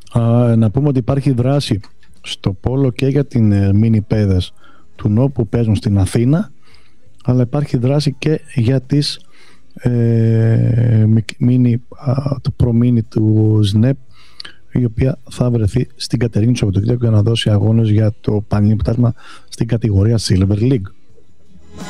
Να πούμε ότι υπάρχει δράση στο πόλο και για την μίνι πέδες του ΝΟ που παίζουν στην Αθήνα, αλλά υπάρχει δράση και για τις το προμίνι του ΣΝΕΠ, η οποία θα βρεθεί στην Κατερίνη του Σαββατοκύριακο για να δώσει αγώνες για το πανελλήνιο πρωτάθλημα στην κατηγορία Silver League.